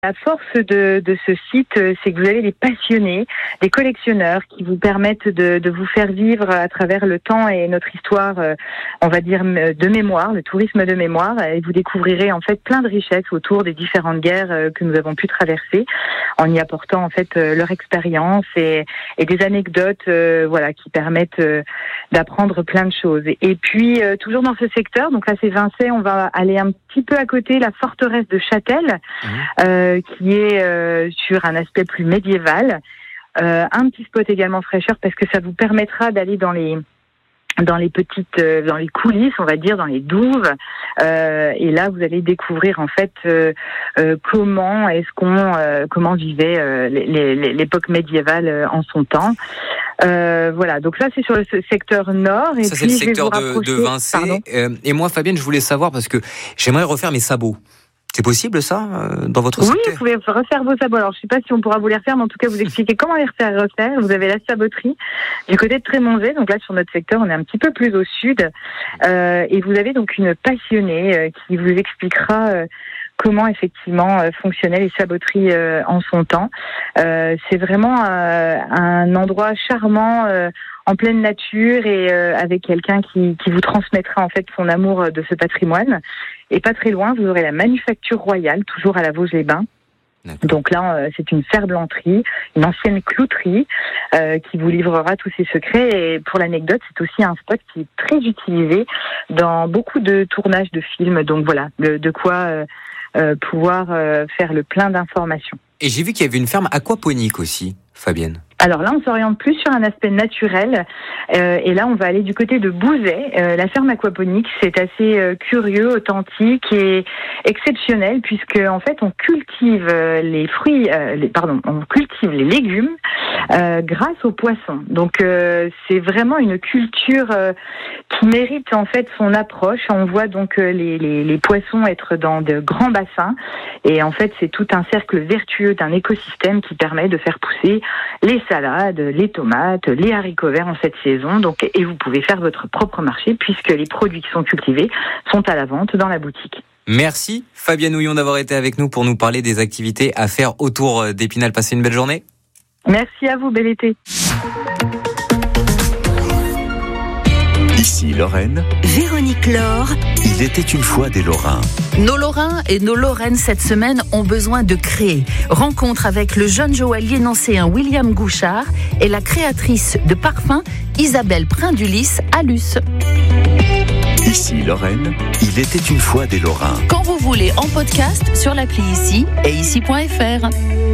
La force de ce site, c'est que vous avez des passionnés, des collectionneurs qui vous permettent de vous faire vivre à travers le temps et notre histoire, on va dire, de mémoire, le tourisme de mémoire. Et vous découvrirez en fait plein de richesses autour des différentes guerres que nous avons pu traverser, en y apportant en fait leur expérience et des anecdotes, voilà, qui permettent d'apprendre plein de choses. Et puis toujours dans ce secteur, donc là c'est Vincennes, on va aller un petit peu à côté, la forteresse de Châtel. Qui est sur un aspect plus médiéval. Un petit spot également fraîcheur parce que ça vous permettra d'aller dans les petites, dans les coulisses, on va dire, dans les douves. Et là, vous allez découvrir en fait comment vivait l'époque médiévale en son temps. Voilà, donc là c'est sur le secteur nord. Et ça, puis, c'est le secteur de Vincennes. Et moi, Fabienne, je voulais savoir parce que j'aimerais refaire mes sabots. C'est possible ça dans votre secteur ? Oui, vous pouvez refaire vos sabots. Alors je ne sais pas si on pourra vous les refaire, mais en tout cas vous expliquer comment les refaire. Vous avez la saboterie du côté de Trémonzé. Donc là sur notre secteur, on est un petit peu plus au sud. Et vous avez donc une passionnée qui vous expliquera comment effectivement fonctionnaient les saboteries en son temps. C'est vraiment un endroit charmant en pleine nature et avec quelqu'un qui vous transmettra en fait son amour de ce patrimoine. Et pas très loin, vous aurez la Manufacture Royale, toujours à la Vosges-les-Bains. D'accord. Donc là, c'est une ferblanterie, une ancienne clouterie qui vous livrera tous ses secrets. Et pour l'anecdote, c'est aussi un spot qui est très utilisé dans beaucoup de tournages de films. Donc voilà, de quoi pouvoir faire le plein d'informations. Et j'ai vu qu'il y avait une ferme aquaponique aussi, Fabienne. Alors là, on s'oriente plus sur un aspect naturel. Et là, on va aller du côté de Bouzet. La ferme aquaponique, c'est assez curieux, authentique et exceptionnel puisque en fait, on cultive on cultive les légumes grâce aux poissons. Donc, c'est vraiment une culture qui mérite en fait son approche. On voit donc les poissons être dans de grands bassins. Et en fait, c'est tout un cercle vertueux d'un écosystème qui permet de faire pousser les salades, les tomates, les haricots verts en cette saison. Donc, et vous pouvez faire votre propre marché puisque les produits qui sont cultivés sont à la vente dans la boutique. Merci Fabienne Houillon d'avoir été avec nous pour nous parler des activités à faire autour d'Épinal. Passez une belle journée. Merci à vous, bel été. Ici Lorraine. Véronique Laure. Il était une fois des Lorrains. Nos Lorrains et nos Lorraines cette semaine ont besoin de créer. Rencontre avec le jeune joaillier nancéen William Gouchard et la créatrice de parfums Isabelle Prindulis à Luce. Ici Lorraine. Il était une fois des Lorrains. Quand vous voulez en podcast sur l'appli Ici et ici.fr.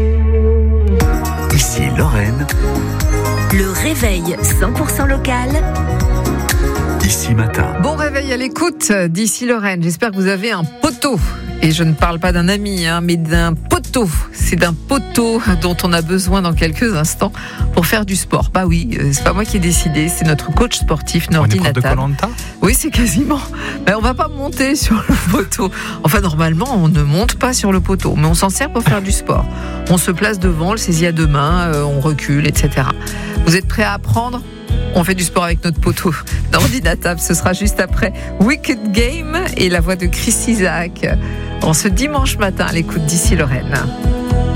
Ici Lorraine. Le réveil 100% local. Ici Matin. Bon réveil à l'écoute d'Ici Lorraine. J'espère que vous avez un poteau. Et je ne parle pas d'un ami, mais d'un poteau. C'est d'un poteau dont on a besoin dans quelques instants pour faire du sport. Bah oui, c'est pas moi qui ai décidé, c'est notre coach sportif Nordi Natal. On est prof de Koh-Lanta ? Oui, c'est quasiment. Mais on va pas monter sur le poteau. Enfin, normalement, on ne monte pas sur le poteau, mais on s'en sert pour faire du sport. On se place devant, on le saisit à deux mains, on recule, etc. Vous êtes prêts à apprendre ? On fait du sport avec notre poteau. Nordi Natal, ce sera juste après Wicked Game et la voix de Chris Isaac. En ce dimanche matin à l'écoute d'Ici Lorraine.